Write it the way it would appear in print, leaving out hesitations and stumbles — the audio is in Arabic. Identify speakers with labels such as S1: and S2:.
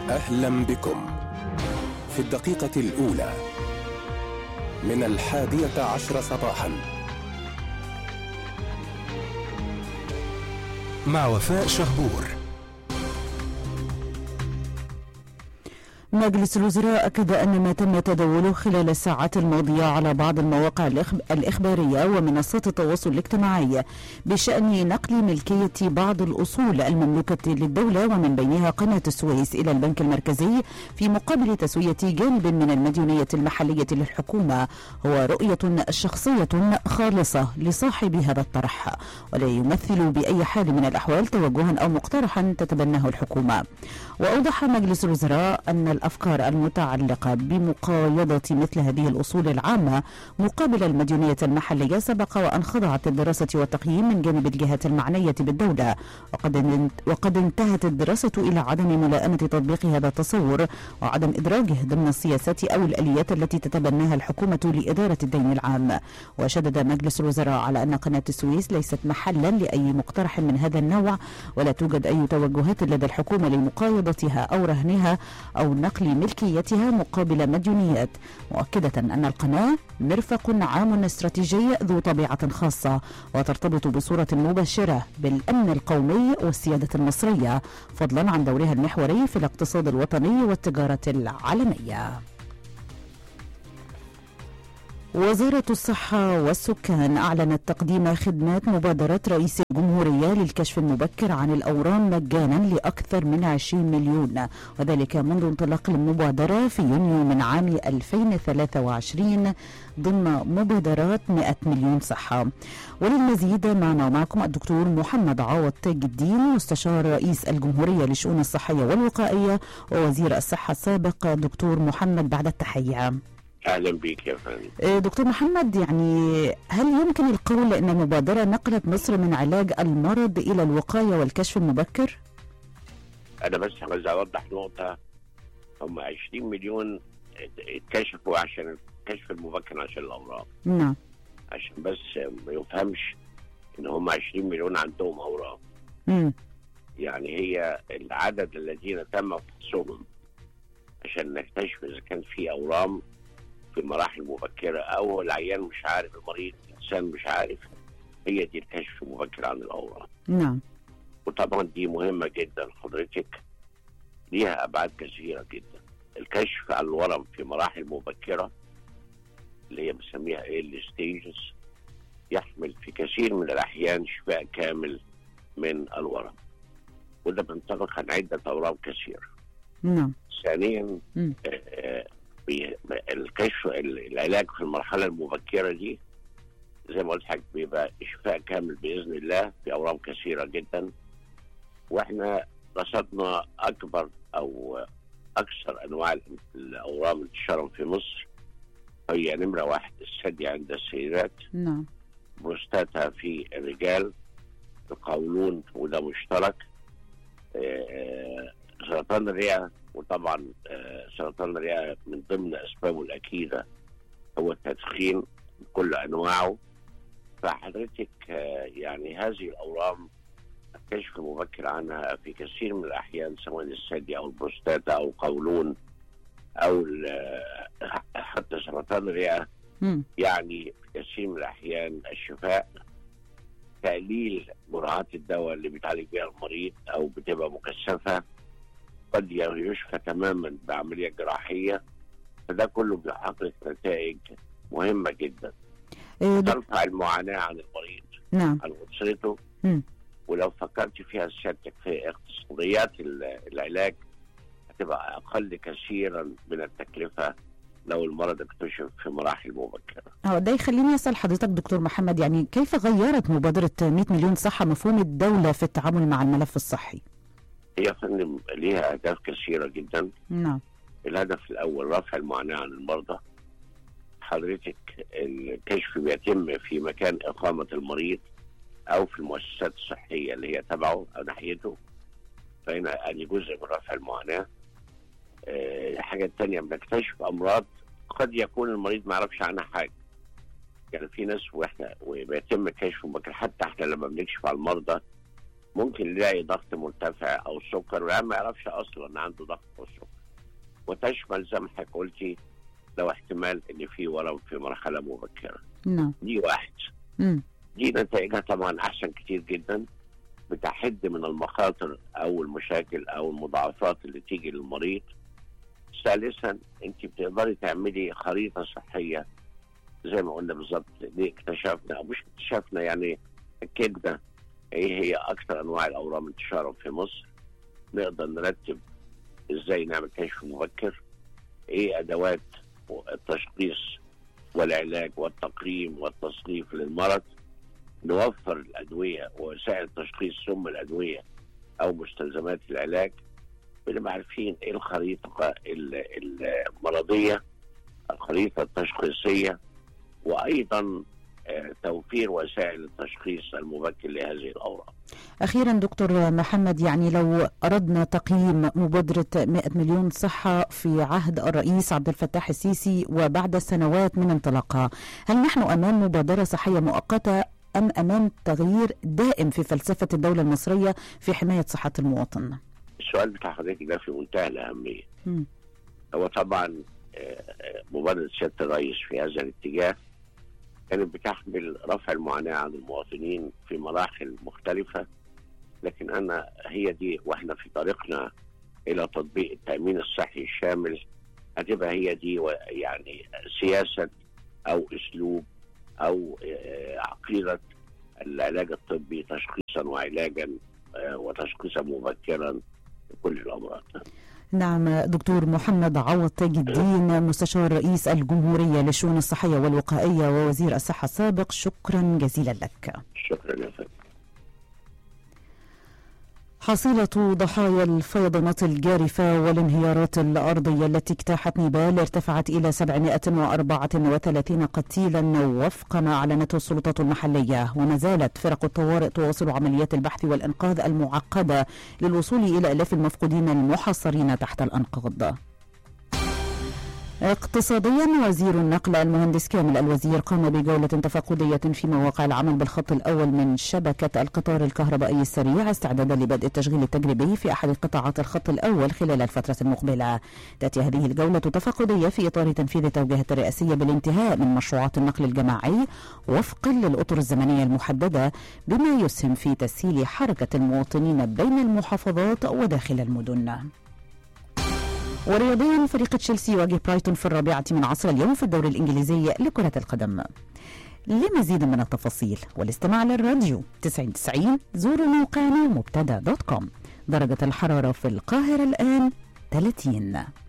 S1: أهلا بكم في الدقيقة الأولى من 11 صباحا مع وفاء شهبور.
S2: مجلس الوزراء أكد أن ما تم تداوله خلال الساعات الماضية على بعض المواقع الإخبارية ومنصات التواصل الاجتماعي بشأن نقل ملكية بعض الأصول المملوكة للدولة ومن بينها قناة السويس إلى البنك المركزي في مقابل تسوية جانب من المديونية المحلية للحكومة هو رؤية شخصية خالصة لصاحب هذا الطرح ولا يمثل بأي حال من الأحوال توجها أو مقترحا تتبناه الحكومة. وأوضح مجلس الوزراء أن الأفكار المتعلقة بمقايضة مثل هذه الأصول العامة مقابل المديونية المحلية سبق وأن خضعت الدراسة والتقييم من جانب الجهات المعنية بالدولة، وقد انتهت الدراسة إلى عدم ملائمة تطبيق هذا التصور وعدم إدراجه ضمن السياسات أو الآليات التي تتبناها الحكومة لإدارة الدين العام. وشدد مجلس الوزراء على أن قناة السويس ليست محلا لأي مقترح من هذا النوع ولا توجد أي توجهات لدى الحكومة لمقايضتها أو رهنها أو نقل ملكيتها مقابل مديونيات، مؤكدة أن القناة مرفق عام استراتيجي ذو طبيعة خاصة وترتبط بصورة مباشرة بالأمن القومي والسيادة المصرية فضلا عن دورها المحوري في الاقتصاد الوطني والتجارة العالمية. وزارة الصحة والسكان أعلنت تقديم خدمات مبادرة رئيس الجمهورية للكشف المبكر عن الأورام مجانا لأكثر من 20 مليون، وذلك منذ انطلاق المبادرة في يونيو من عام 2023 ضمن مبادرات 100 مليون صحة. وللمزيد معنا ومعكم الدكتور محمد عوض تاج الدين مستشار رئيس الجمهورية للشؤون الصحية والوقائية ووزير الصحة السابق. دكتور محمد بعد التحية.
S3: أهلا بك يا فندم.
S2: دكتور محمد، يعني هل يمكن القول أن المبادرة نقلت مصر من علاج المرض إلى الوقاية والكشف المبكر؟
S3: أنا بس عايز أوضح نقطة، هم 20 مليون اتكشفوا عشان الكشف المبكر عشان الأورام.
S2: نعم.
S3: عشان بس ما يفهمش إن هم 20 مليون عندهم أورام. يعني هي العدد الذين تم فحصهم عشان نكتشف إذا كان في أورام في مراحل مبكرة أو العيان مش عارف، المريض الإنسان مش عارف، هي دي الكشف المبكر عن الأورام.
S2: نعم.
S3: وطبعا دي مهمة جدا حضرتك، ليها أبعاد كثيرة جدا. الكشف عن الورم في مراحل مبكرة اللي هي بنسميها early stages يحمل في كثير من الأحيان شفاء كامل من الورم، وده بينطبق عن عدة أورام كثيرة.
S2: نعم.
S3: ثانيا الكشف العلاج في المرحلة المبكرة دي زي ما قلت حضرتك بيبقى شفاء كامل بإذن الله في أورام كثيرة جدا. واحنا رصدنا أكبر أو أكثر أنواع الأورام انتشارا في مصر هي نمرة 1 الثدي عند السيدات.
S2: نعم.
S3: بروستاتا في الرجال، القولون وده مشترك، سرطان الرئة، وطبعا سرطان الرئة من ضمن أسبابه الأكيدة هو التدخين بكل أنواعه. فحضرتك يعني هذه الأورام الكشف المبكر عنها في كثير من الأحيان سواء الثدي أو البروستاتا أو القولون أو حتى سرطان الرئة يعني في كثير من الأحيان الشفاء، تقليل جرعات الدواء اللي بيتعالج بها المريض أو بتبقى مكثفة، قد يشفى تماما بعملية جراحية. فده كله بيحقق نتائج مهمة جدا ترفع المعاناة عن المريض.
S2: نعم.
S3: عن أسرته. ولو فكرت فيها سيادتك في اقتصاديات العلاج هتبقى أقل كثيرا من التكلفة لو المرض اكتشف في مراحل مبكرة.
S2: ده يخليني أسأل حضرتك دكتور محمد، يعني كيف غيرت مبادرة 100 مليون صحة مفهوم الدولة في التعامل مع الملف الصحي؟
S3: هي فندم ليها أهداف كثيرة جدا.
S2: نعم.
S3: الهدف الأول رفع المعاناة عن المرضى. حضرتك الكشف بيتم في مكان إقامة المريض أو في المؤسسات الصحية اللي هي تبعه أو ناحيته، فهنا أدي جزء من رفع المعاناة. الحاجة الثانية بنكتشف أمراض قد يكون المريض ما يعرفش عنها حاجة. يعني في ناس وبيتم كشف مبكر، حتى احنا لما بنكشف على المرضى ممكن يلاقي ضغط مرتفع او سكر ولا ما يعرفش اصلا عنده ضغط او سكر. وتشمل زي ما حضرتك قلتي لو احتمال ان في ورم في مرحله مبكره. دي واحد. دي نتائجها طبعا احسن كتير جدا، بتحد من المخاطر او المشاكل او المضاعفات اللي تيجي للمريض. ثالثا انت بتقدري تعملي خريطه صحيه زي ما قلنا بالظبط. ليه اكتشفنا او مش اكتشفنا، يعني الكبده ايه هي اكثر انواع الاورام انتشارا في مصر، نقدر نرتب ازاي نعمل كشف مبكر، ايه ادوات التشخيص والعلاج والتقييم والتصنيف للمرض، نوفر الادويه ووسائل التشخيص ثم الادويه او مستلزمات العلاج. بنبقى عارفين ايه الخريطه المرضيه، الخريطه التشخيصيه، وايضا توفير وسائل التشخيص المبكر لهذه الأورام.
S2: أخيرا دكتور محمد، يعني لو أردنا تقييم مبادرة 100 مليون صحة في عهد الرئيس عبد الفتاح السيسي وبعد سنوات من انطلاقها، هل نحن أمام مبادرة صحية مؤقتة أم أمام تغيير دائم في فلسفة الدولة المصرية في حماية صحة المواطن؟
S3: السؤال بتاع حضرتك ده في منتهى الأهمية. هو طبعا مبادرة سيادة الرئيس في هذا الاتجاه كانت بتحمل رفع المعاناة عن المواطنين في مراحل مختلفة، لكن هي دي واحنا في طريقنا إلى تطبيق التأمين الصحي الشامل هتبقى هي دي يعني سياسة أو أسلوب أو عقيدة العلاج الطبي تشخيصا وعلاجا وتشخيصا مبكرا لكل الأمراض.
S2: نعم دكتور محمد عوض تاج الدين، مستشار رئيس الجمهورية للشؤون الصحية والوقائية ووزير الصحة السابق، شكرا جزيلا لك.
S3: شكرا يا فندم.
S2: حصيلة ضحايا الفيضانات الجارفة والانهيارات الأرضية التي اجتاحت نيبال ارتفعت إلى 734 قتيلا وفق ما أعلنته السلطات المحلية، وما زالت فرق الطوارئ تواصل عمليات البحث والإنقاذ المعقدة للوصول إلى آلاف المفقودين المحصرين تحت الأنقاض. اقتصاديا، وزير النقل المهندس كامل الوزير قام بجولة تفقدية في مواقع العمل بالخط الأول من شبكة القطار الكهربائي السريع استعدادا لبدء التشغيل التجريبي في أحد قطاعات الخط الأول خلال الفترة المقبلة. تأتي هذه الجولة التفقدية في إطار تنفيذ التوجيهات الرئاسية بالانتهاء من مشروعات النقل الجماعي وفقا للأطر الزمنية المحددة، بما يسهم في تسهيل حركة المواطنين بين المحافظات وداخل المدن. ورياضيا، فريق تشيلسي يواجه برايتون في 16:00 اليوم في الدوري الإنجليزي لكرة القدم. لمزيد من التفاصيل والاستماع للراديو 90 زوروا موقعنا مبتدا.com. درجة الحرارة في القاهرة الآن 30.